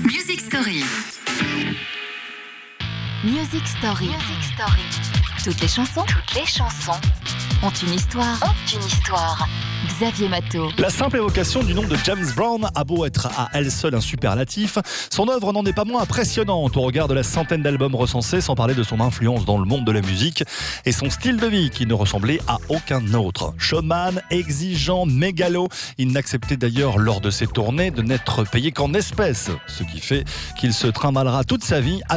Music Story. Music Story. Toutes les chansons ont une histoire. Xavier Matteau. La simple évocation du nom de James Brown a beau être à elle seule un superlatif, son œuvre n'en est pas moins impressionnante au regard de la centaine d'albums recensés, sans parler de son influence dans le monde de la musique et son style de vie qui ne ressemblait à aucun autre. Showman, exigeant, mégalo, il n'acceptait d'ailleurs lors de ses tournées de n'être payé qu'en espèces, ce qui fait qu'il se trimballera toute sa vie